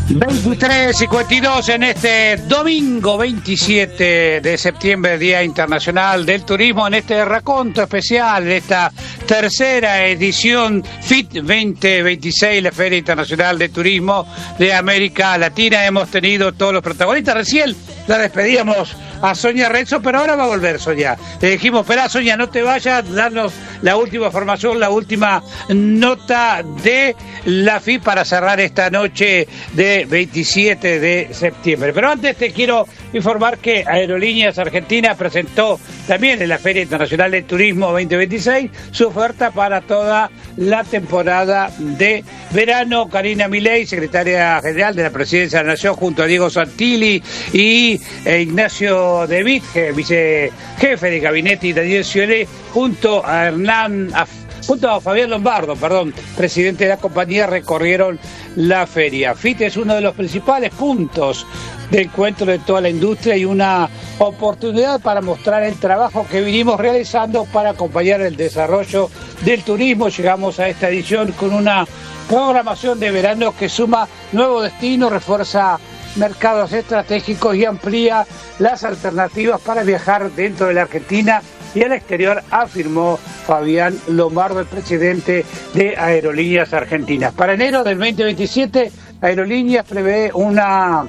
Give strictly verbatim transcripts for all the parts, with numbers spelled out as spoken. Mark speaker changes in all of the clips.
Speaker 1: veintitrés cincuenta y dos en este domingo veintisiete de septiembre, Día Internacional del Turismo, en este raconto especial, en esta tercera edición F I T veinte veintiséis, la Feria Internacional de Turismo de América Latina. Hemos tenido todos los protagonistas. Recién la despedíamos a Sonia Renzo, pero ahora va a volver Sonia. Le dijimos, espera Sonia, no te vayas, darnos la última formación, la última nota de la F I T para cerrar esta noche de veintisiete de septiembre. Pero antes te quiero informar que Aerolíneas Argentinas presentó también en la Feria Internacional de Turismo veinte veintiséis su oferta para toda la temporada de verano. Karina Milei, secretaria general de la Presidencia de la Nación, junto a Diego Santilli y eh, Ignacio De Witt, vicejefe de gabinete, y Daniel Scioli, junto a Hernán a, junto a Fabián Lombardo, perdón, presidente de la compañía, recorrieron la feria. F I T es uno de los principales puntos de encuentro de toda la industria y una oportunidad para mostrar el trabajo que vinimos realizando para acompañar el desarrollo del turismo. Llegamos a esta edición con una programación de verano que suma nuevos destinos, refuerza mercados estratégicos y amplía las alternativas para viajar dentro de la Argentina y al exterior, afirmó Fabián Lombardo, el presidente de Aerolíneas Argentinas. Para enero del veinte veintisiete, Aerolíneas prevé una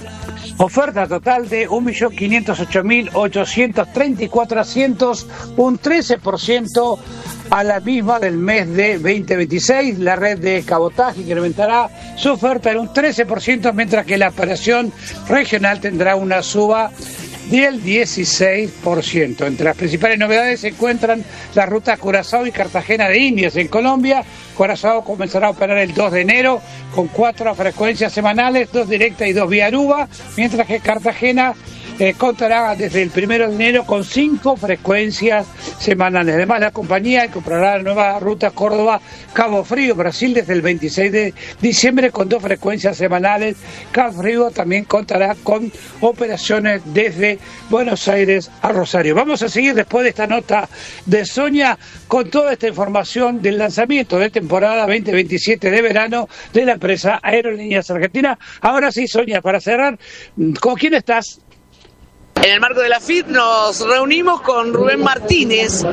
Speaker 1: oferta total de un millón quinientos ocho mil ochocientos treinta y cuatro asientos, un trece por ciento a la misma del mes de veinte veintiséis. La red de cabotaje incrementará su oferta en un trece por ciento, mientras que la operación regional tendrá una suba del dieciséis por ciento. Entre las principales novedades se encuentran las rutas Curazao y Cartagena de Indias en Colombia. Curazao comenzará a operar el dos de enero con cuatro frecuencias semanales, dos directas y dos vía Aruba, mientras que Cartagena eh, contará desde el primero de enero con cinco frecuencias semanales. Además, la compañía comprará la nueva ruta Córdoba-Cabo Frío, Brasil, desde el veintiséis de diciembre con dos frecuencias semanales. Cabo Frío también contará con operaciones desde Buenos Aires a Rosario. Vamos a seguir después de esta nota de Sonia con toda esta información del lanzamiento de temporada veinte veintisiete de verano de la empresa Aerolíneas Argentinas. Ahora sí, Sonia, para cerrar, ¿con quién estás?
Speaker 2: En el marco de la F I T nos reunimos con Rubén Martínez,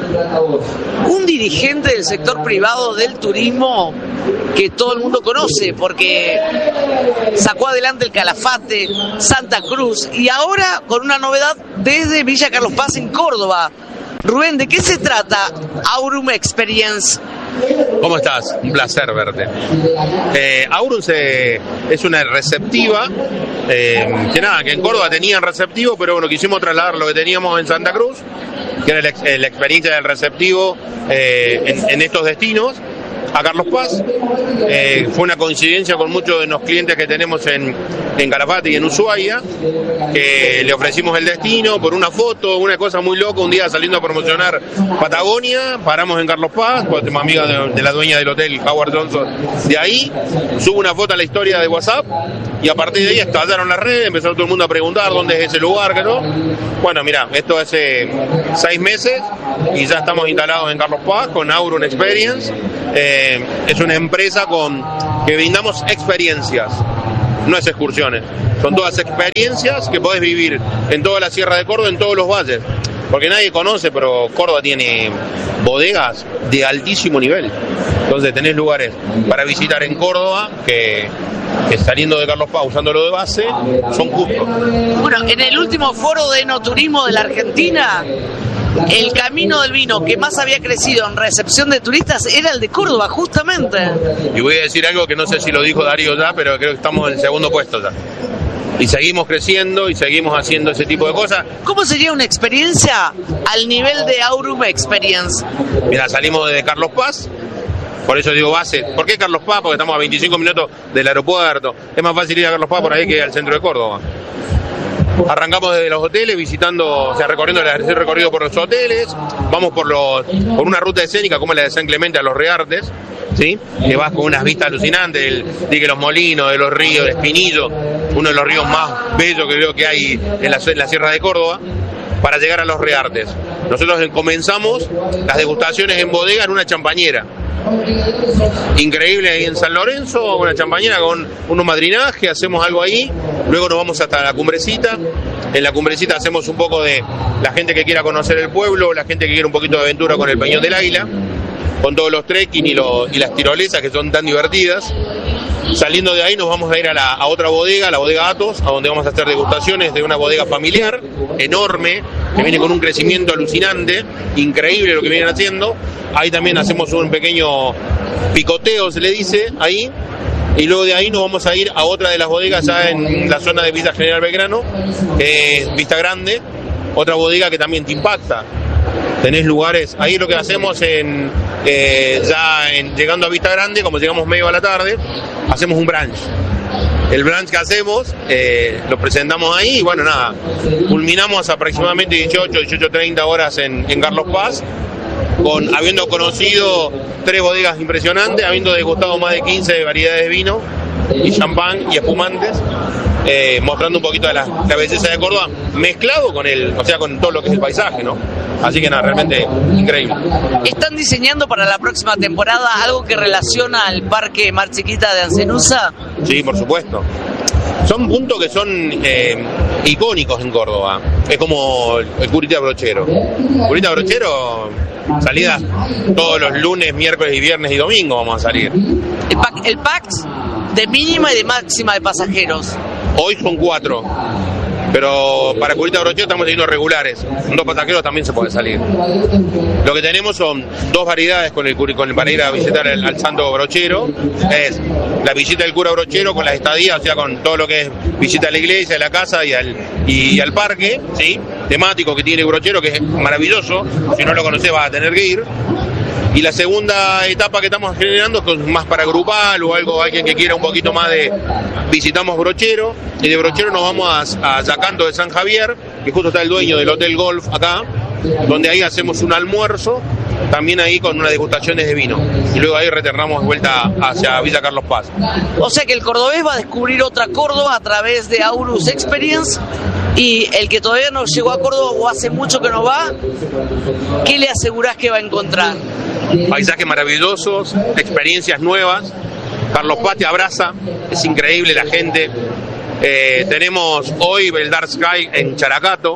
Speaker 2: un dirigente del sector privado del turismo que todo el mundo conoce porque sacó adelante el Calafate, Santa Cruz y ahora con una novedad desde Villa Carlos Paz en Córdoba. Rubén, ¿de qué se trata Aurum Experience?
Speaker 3: ¿Cómo estás? Un placer verte. Eh, Aurum se, es una receptiva, eh, que nada, que en Córdoba tenían receptivo, pero bueno, quisimos trasladar lo que teníamos en Santa Cruz, que era la, la experiencia del receptivo eh, en, en estos destinos, a Carlos Paz. Eh, fue una coincidencia con muchos de los clientes que tenemos en, en Calafate y en Ushuaia, que le ofrecimos el destino por una foto, una cosa muy loca. Un día saliendo a promocionar Patagonia, paramos en Carlos Paz, porque tenemos amiga de, de la dueña del hotel, Howard Johnson, de ahí, subo una foto a la historia de WhatsApp, y a partir de ahí estallaron las redes, empezó todo el mundo a preguntar dónde es ese lugar, que no. Bueno, mira, esto hace seis meses y ya estamos instalados en Carlos Paz con Aurum Experience. Eh, es una empresa con que brindamos experiencias, no es excursiones, son todas experiencias que podés vivir en toda la Sierra de Córdoba, en todos los valles, porque nadie conoce, pero Córdoba tiene bodegas de altísimo nivel. Entonces tenés lugares para visitar en Córdoba que, que saliendo de Carlos Paz, usándolo de base, son justos.
Speaker 2: Bueno, en el último foro de enoturismo de la Argentina, el camino del vino que más había crecido en recepción de turistas era el de Córdoba, justamente.
Speaker 3: Y voy a decir algo que no sé si lo dijo Darío ya, pero creo que estamos en el segundo puesto ya. Y seguimos creciendo y seguimos haciendo ese tipo de cosas.
Speaker 2: ¿Cómo sería una experiencia al nivel de Aurum Experience?
Speaker 3: Mira, salimos de Carlos Paz, por eso digo base. ¿Por qué Carlos Paz? Porque estamos a veinticinco minutos del aeropuerto. Es más fácil ir a Carlos Paz por ahí que al centro de Córdoba. Arrancamos desde los hoteles, visitando, o sea, recorriendo el recorrido por los hoteles, vamos por los por una ruta escénica como la de San Clemente a los Reartes, ¿sí? Que vas con unas vistas alucinantes, del dique Los Molinos, de los ríos, de Espinillo, uno de los ríos más bellos que creo que hay en la, en la Sierra de Córdoba, para llegar a los Reartes. Nosotros comenzamos las degustaciones en bodega en una champañera. increíble ahí en San Lorenzo, una champañera con unos madrinajes, hacemos algo ahí, luego nos vamos hasta la Cumbrecita. En la Cumbrecita hacemos un poco de la gente que quiera conocer el pueblo, la gente que quiere un poquito de aventura con el Peñón del Águila, con todos los trekking y, los, y las tirolesas que son tan divertidas. Saliendo de ahí nos vamos a ir a, la, a otra bodega, la bodega Atos, a donde vamos a hacer degustaciones de una bodega familiar enorme, que viene con un crecimiento alucinante, increíble lo que vienen haciendo. Ahí también hacemos un pequeño picoteo, se le dice, ahí. Y luego de ahí nos vamos a ir a otra de las bodegas ya en la zona de Vista General Belgrano, eh, Vista Grande, otra bodega que también te impacta. Tenés lugares, ahí lo que hacemos en eh, ya en, llegando a Vista Grande, como llegamos medio a la tarde, hacemos un brunch. El brunch que hacemos, eh, lo presentamos ahí y bueno, nada, culminamos aproximadamente dieciocho, dieciocho treinta horas en, en Carlos Paz, con, habiendo conocido tres bodegas impresionantes, habiendo degustado más de quince variedades de vino y champán y espumantes, eh, mostrando un poquito de la, la belleza de Córdoba, mezclado con el, o sea, con todo lo que es el paisaje, ¿no? Así que nada, realmente increíble.
Speaker 2: ¿Están diseñando para la próxima temporada algo que relaciona al Parque Mar Chiquita de Ancenusa?
Speaker 3: Sí, por supuesto. Son puntos que son eh, icónicos en Córdoba. Es como el Curita Brochero. Curita Brochero, salidas todos los lunes, miércoles y viernes y domingo vamos a salir.
Speaker 2: El, pack, el Pax de mínima y de máxima de pasajeros.
Speaker 3: Hoy son cuatro, pero para Curita Brochero estamos teniendo regulares. Con dos pasajeros también se puede salir. Lo que tenemos son dos variedades con el, con el para ir a visitar el, al Santo Brochero. Es la visita del cura Brochero con las estadías, o sea, con todo lo que es visita a la iglesia, a la casa y al, y, y al parque, ¿sí? Temático que tiene el Brochero, que es maravilloso. Si no lo conocés vas a tener que ir. Y la segunda etapa que estamos generando es más para grupal o algo, alguien que quiera un poquito más de... Visitamos Brochero, y de Brochero nos vamos a, a Yacanto de San Javier, que justo está el dueño del Hotel Golf acá, donde ahí hacemos un almuerzo, también ahí con unas degustaciones de vino. Y luego ahí retornamos de vuelta hacia Villa Carlos Paz.
Speaker 2: O sea que el cordobés va a descubrir otra Córdoba a través de Aurus Experience. Y el que todavía no llegó a Córdoba o hace mucho que no va, ¿qué le asegurás que va a encontrar?
Speaker 3: Paisajes maravillosos, experiencias nuevas. Carlos Paz te abraza, es increíble la gente. Eh, tenemos hoy el Dark Sky en Characato,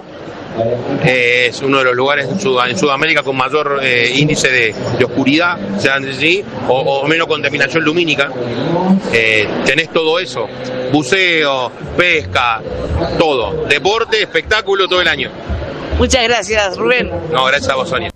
Speaker 3: eh, es uno de los lugares en, Sud en Sudamérica con mayor eh, índice de, de oscuridad, o, sea, ¿sí? o, o menos contaminación lumínica. Eh, tenés todo eso, buceo, pesca, todo, deporte, espectáculo todo el año.
Speaker 2: Muchas gracias, Rubén.
Speaker 3: No, gracias a vos, Sonia.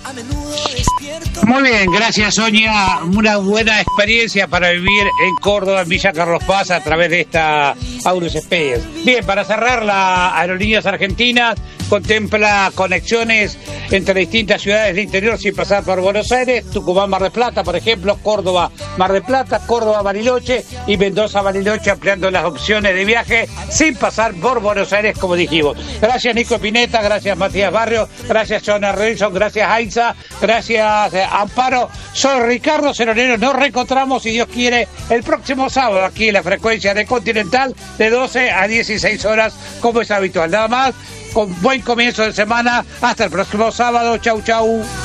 Speaker 1: Muy bien, gracias, Sonia. Una buena experiencia para vivir en Córdoba, en Villa Carlos Paz, a través de esta Aurus Experience. Bien, para cerrar, la Aerolíneas Argentinas contempla conexiones entre distintas ciudades del interior sin pasar por Buenos Aires, Tucumán, Mar del Plata, por ejemplo, Córdoba, Mar del Plata, Córdoba, Bariloche y Mendoza, Bariloche, ampliando las opciones de viaje sin pasar por Buenos Aires, como dijimos. Gracias, Nico Pineta, gracias, Matías Barrio, gracias, Jonah Renson, gracias, Aiza, gracias, eh, Amparo. Soy Ricardo Ceronero, nos reencontramos, si Dios quiere, el próximo sábado aquí en la frecuencia de Continental de doce a dieciséis horas, como es habitual. Nada más, con buen comienzo de semana. Hasta el próximo sábado. Chau, chau.